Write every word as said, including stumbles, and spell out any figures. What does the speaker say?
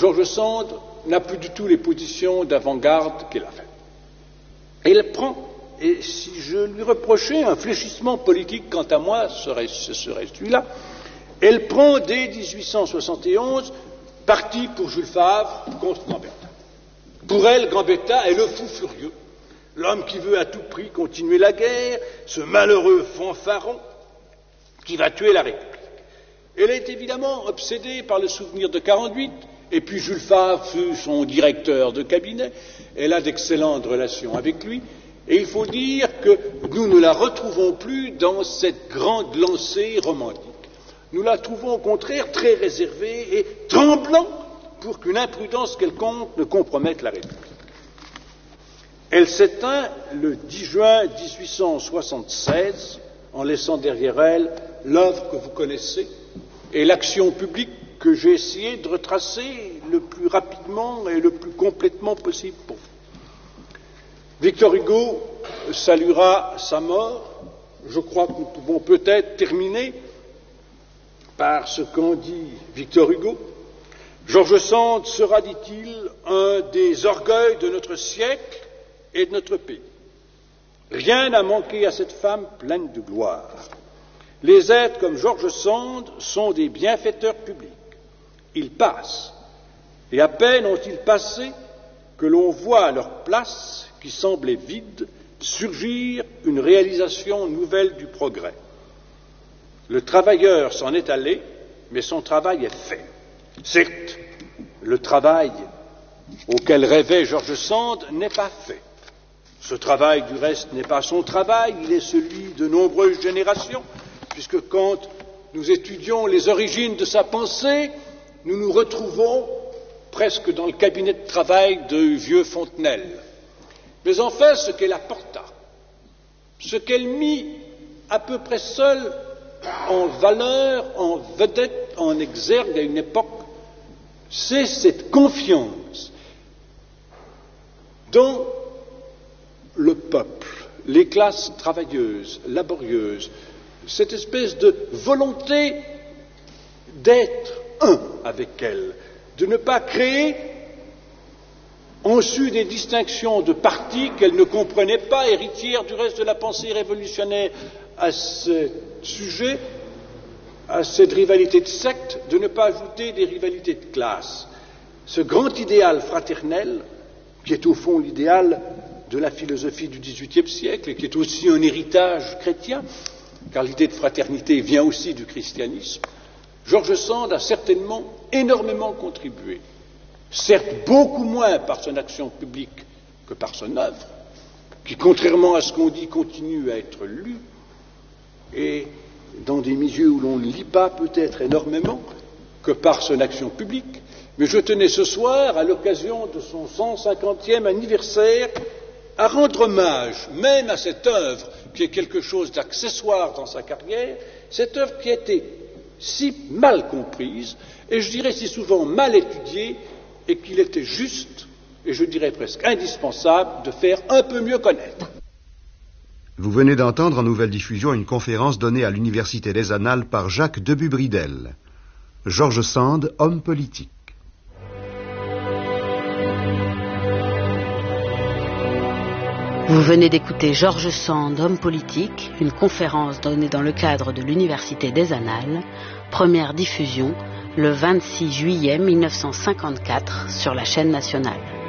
George Sand n'a plus du tout les positions d'avant-garde qu'elle avait. Elle prend, et si je lui reprochais un fléchissement politique, quant à moi, ce serait, ce serait celui-là, elle prend dès dix-huit cent soixante et onze parti pour Jules Favre contre Gambetta. Pour elle, Gambetta est le fou furieux, l'homme qui veut à tout prix continuer la guerre, ce malheureux fanfaron qui va tuer la République. Elle est évidemment obsédée par le souvenir de quarante-huit, et puis Jules Favre fut son directeur de cabinet, elle a d'excellentes relations avec lui, et il faut dire que nous ne la retrouvons plus dans cette grande lancée romantique. Nous la trouvons au contraire très réservée et tremblant pour qu'une imprudence quelconque ne compromette la République. Elle s'éteint le dix juin dix-huit cent soixante-seize en laissant derrière elle l'œuvre que vous connaissez et l'action publique que j'ai essayé de retracer le plus rapidement et le plus complètement possible pour vous. Victor Hugo saluera sa mort. Je crois que nous pouvons peut-être terminer par ce qu'en dit Victor Hugo. George Sand sera, dit-il, un des orgueils de notre siècle et de notre pays. Rien n'a manqué à cette femme pleine de gloire. Les êtres comme George Sand sont des bienfaiteurs publics. Ils passent, et à peine ont-ils passé que l'on voit à leur place, qui semblait vide, surgir une réalisation nouvelle du progrès. Le travailleur s'en est allé, mais son travail est fait. Certes, le travail auquel rêvait George Sand n'est pas fait. Ce travail, du reste, n'est pas son travail, il est celui de nombreuses générations, puisque quand nous étudions les origines de sa pensée, nous nous retrouvons presque dans le cabinet de travail de vieux Fontenelle. Mais enfin, ce qu'elle apporta, ce qu'elle mit à peu près seule en valeur, en vedette, en exergue à une époque, c'est cette confiance dans le peuple, les classes travailleuses, laborieuses, cette espèce de volonté d'être un avec elles, de ne pas créer en su des distinctions de partis qu'elle ne comprenait pas, héritière du reste de la pensée révolutionnaire à ce sujet, à cette rivalité de secte, de ne pas ajouter des rivalités de classe. Ce grand idéal fraternel, qui est au fond l'idéal de la philosophie du dix-huitième siècle et qui est aussi un héritage chrétien, car l'idée de fraternité vient aussi du christianisme, George Sand a certainement énormément contribué, certes beaucoup moins par son action publique que par son œuvre, qui, contrairement à ce qu'on dit, continue à être lue, et dans des milieux où l'on ne lit pas peut-être énormément que par son action publique. Mais je tenais ce soir, à l'occasion de son cent cinquantième anniversaire, à rendre hommage même à cette œuvre qui est quelque chose d'accessoire dans sa carrière, cette œuvre qui a été si mal comprise, et je dirais si souvent mal étudiée, et qu'il était juste, et je dirais presque indispensable, de faire un peu mieux connaître. Vous venez d'entendre en nouvelle diffusion une conférence donnée à l'Université des Annales par Jacques Debut-Bridel. George Sand, homme politique. Vous venez d'écouter George Sand, homme politique, une conférence donnée dans le cadre de l'Université des Annales, première diffusion le vingt-six juillet mille neuf cent cinquante-quatre sur la chaîne nationale.